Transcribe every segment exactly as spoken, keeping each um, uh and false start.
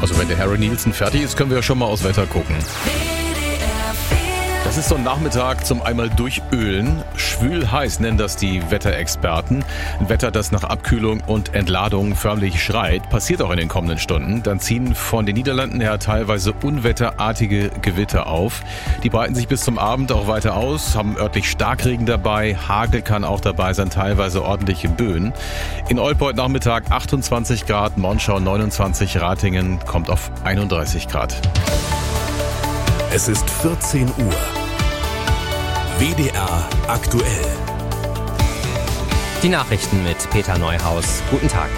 Also wenn der Harry Nielsen fertig ist, können wir ja schon mal aufs Wetter gucken. Das ist so ein Nachmittag zum einmal durchölen. Schwül heiß nennen das die Wetterexperten. Ein Wetter, das nach Abkühlung und Entladung förmlich schreit, passiert auch in den kommenden Stunden. Dann ziehen von den Niederlanden her teilweise unwetterartige Gewitter auf. Die breiten sich bis zum Abend auch weiter aus, haben örtlich Starkregen dabei. Hagel kann auch dabei sein, teilweise ordentliche Böen. In Olpe heute Nachmittag achtundzwanzig Grad, Monschau neunundzwanzig, Ratingen kommt auf einunddreißig Grad. Es ist vierzehn Uhr. W D R aktuell. Die Nachrichten mit Peter Neuhaus. Guten Tag.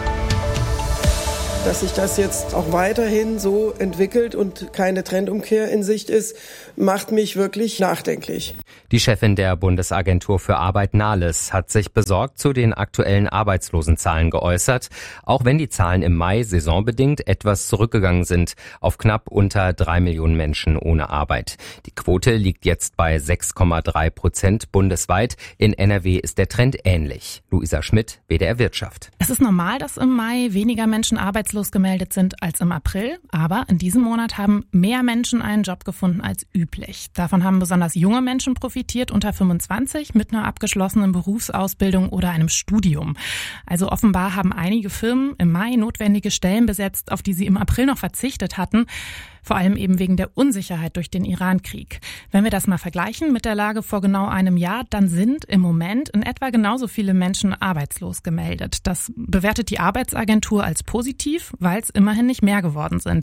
Dass sich das jetzt auch weiterhin so entwickelt und keine Trendumkehr in Sicht ist, macht mich wirklich nachdenklich. Die Chefin der Bundesagentur für Arbeit Nahles hat sich besorgt zu den aktuellen Arbeitslosenzahlen geäußert, auch wenn die Zahlen im Mai saisonbedingt etwas zurückgegangen sind auf knapp unter drei Millionen Menschen ohne Arbeit. Die Quote liegt jetzt bei sechs Komma drei Prozent bundesweit. In N R W ist der Trend ähnlich. Luisa Schmidt, W D R Wirtschaft. Es ist normal, dass im Mai weniger Menschen arbeitslos gemeldet sind als im April, aber in diesem Monat haben mehr Menschen einen Job gefunden als üblich. Davon haben besonders junge Menschen profitiert, unter fünfundzwanzig mit einer abgeschlossenen Berufsausbildung oder einem Studium. Also offenbar haben einige Firmen im Mai notwendige Stellen besetzt, auf die sie im April noch verzichtet hatten, vor allem eben wegen der Unsicherheit durch den Iran-Krieg. Wenn wir das mal vergleichen mit der Lage vor genau einem Jahr, dann sind im Moment in etwa genauso viele Menschen arbeitslos gemeldet. Das bewertet die Arbeitsagentur als positiv, weil es immerhin nicht mehr geworden sind.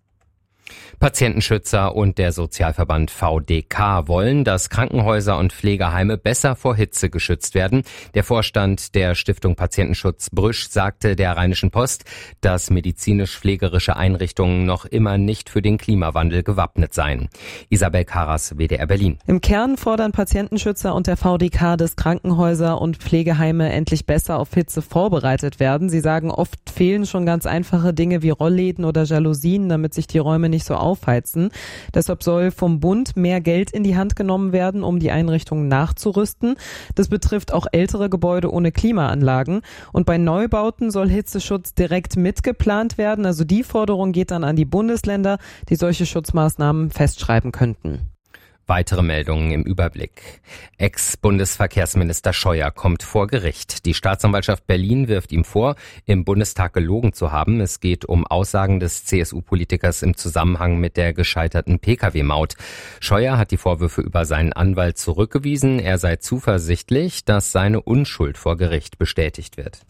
Patientenschützer und der Sozialverband V D K wollen, dass Krankenhäuser und Pflegeheime besser vor Hitze geschützt werden. Der Vorstand der Stiftung Patientenschutz Brüsch sagte der Rheinischen Post, dass medizinisch-pflegerische Einrichtungen noch immer nicht für den Klimawandel gewappnet seien. Isabel Karas, W D R Berlin. Im Kern fordern Patientenschützer und der V D K, dass Krankenhäuser und Pflegeheime endlich besser auf Hitze vorbereitet werden. Sie sagen, oft fehlen schon ganz einfache Dinge wie Rollläden oder Jalousien, damit sich die Räume nicht so aufheizen. Deshalb soll vom Bund mehr Geld in die Hand genommen werden, um die Einrichtungen nachzurüsten. Das betrifft auch ältere Gebäude ohne Klimaanlagen. Und bei Neubauten soll Hitzeschutz direkt mitgeplant werden. Also die Forderung geht dann an die Bundesländer, die solche Schutzmaßnahmen festschreiben könnten. Weitere Meldungen im Überblick. Ex-Bundesverkehrsminister Scheuer kommt vor Gericht. Die Staatsanwaltschaft Berlin wirft ihm vor, im Bundestag gelogen zu haben. Es geht um Aussagen des C S U-Politikers im Zusammenhang mit der gescheiterten Pkw-Maut. Scheuer hat die Vorwürfe über seinen Anwalt zurückgewiesen. Er sei zuversichtlich, dass seine Unschuld vor Gericht bestätigt wird.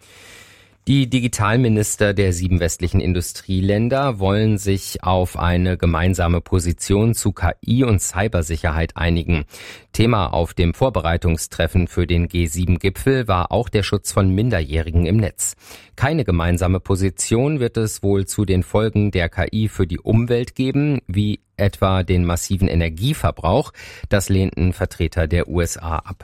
Die Digitalminister der sieben westlichen Industrieländer wollen sich auf eine gemeinsame Position zu K I und Cybersicherheit einigen. Thema auf dem Vorbereitungstreffen für den G sieben Gipfel war auch der Schutz von Minderjährigen im Netz. Keine gemeinsame Position wird es wohl zu den Folgen der K I für die Umwelt geben, wie etwa den massiven Energieverbrauch. Das lehnten Vertreter der U S A ab.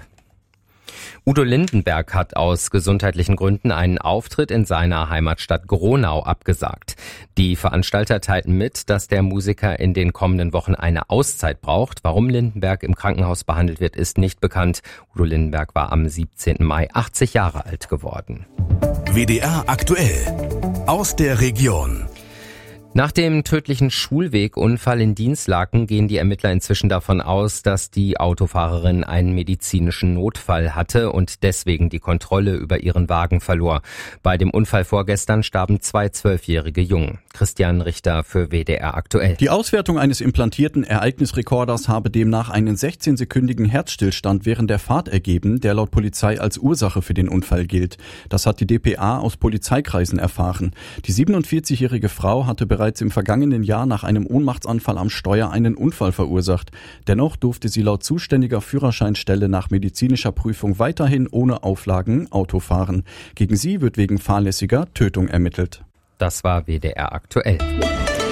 Udo Lindenberg hat aus gesundheitlichen Gründen einen Auftritt in seiner Heimatstadt Gronau abgesagt. Die Veranstalter teilten mit, dass der Musiker in den kommenden Wochen eine Auszeit braucht. Warum Lindenberg im Krankenhaus behandelt wird, ist nicht bekannt. Udo Lindenberg war am siebzehnten Mai achtzig Jahre alt geworden. W D R aktuell aus der Region. Nach dem tödlichen Schulwegunfall in Dinslaken gehen die Ermittler inzwischen davon aus, dass die Autofahrerin einen medizinischen Notfall hatte und deswegen die Kontrolle über ihren Wagen verlor. Bei dem Unfall vorgestern starben zwei zwölfjährige Jungen. Christian Richter für W D R aktuell. Die Auswertung eines implantierten Ereignisrekorders habe demnach einen sechzehnsekündigen Herzstillstand während der Fahrt ergeben, der laut Polizei als Ursache für den Unfall gilt. Das hat die d p a aus Polizeikreisen erfahren. Die siebenundvierzigjährige Frau hatte bereits im vergangenen Jahr nach einem Ohnmachtsanfall am Steuer einen Unfall verursacht. Dennoch durfte sie laut zuständiger Führerscheinstelle nach medizinischer Prüfung weiterhin ohne Auflagen Auto fahren. Gegen sie wird wegen fahrlässiger Tötung ermittelt. Das war W D R aktuell.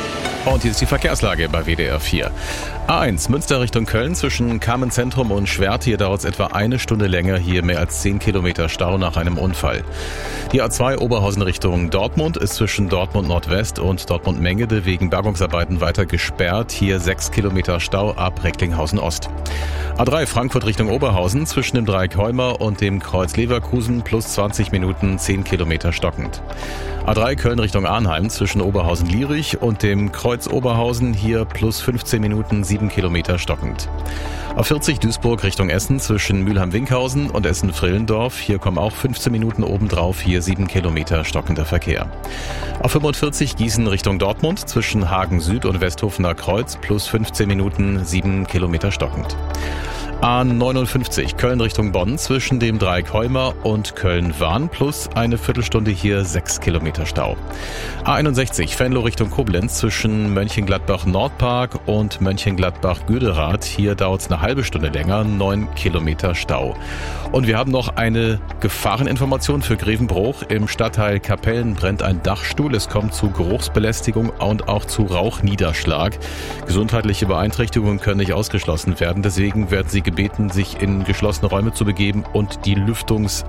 Und hier ist die Verkehrslage bei W D R vier. A eins, Münster Richtung Köln zwischen Kamenz-Zentrum und Schwert. Hier dauert es etwa eine Stunde länger. Hier mehr als zehn Kilometer Stau nach einem Unfall. Die A zwei Oberhausen Richtung Dortmund ist zwischen Dortmund Nordwest und Dortmund Mengede wegen Bergungsarbeiten weiter gesperrt. Hier sechs Kilometer Stau ab Recklinghausen Ost. A drei Frankfurt Richtung Oberhausen zwischen dem Dreieck Heumer und dem Kreuz Leverkusen plus zwanzig Minuten, zehn Kilometer stockend. A drei Köln Richtung Arnheim zwischen Oberhausen-Lierich und dem Kreuz Oberhausen hier plus fünfzehn Minuten, sieben Kilometer stockend. A vierzig Duisburg Richtung Essen zwischen Mülheim-Winkhausen und Essen-Frillendorf. Hier kommen auch fünfzehn Minuten obendrauf, hier sieben Kilometer stockender Verkehr. A fünfundvierzig Gießen Richtung Dortmund zwischen Hagen Süd und Westhofener Kreuz plus fünfzehn Minuten, sieben Kilometer stockend. A neunundfünfzig Köln Richtung Bonn zwischen dem Dreieck Heumer und Köln-Wahn plus eine Viertelstunde hier sechs Kilometer Stau. A einundsechzig Venlo Richtung Koblenz zwischen Mönchengladbach-Nordpark und Mönchengladbach-Göderath. Hier dauert es eine halbe Stunde länger, neun Kilometer Stau. Und wir haben noch eine Gefahreninformation für Grevenbruch. Im Stadtteil Kapellen brennt ein Dachstuhl. Es kommt zu Geruchsbelästigung und auch zu Rauchniederschlag. Gesundheitliche Beeinträchtigungen können nicht ausgeschlossen werden. Deswegen werden Sie gebeten, sich in geschlossene Räume zu begeben und die Lüftungs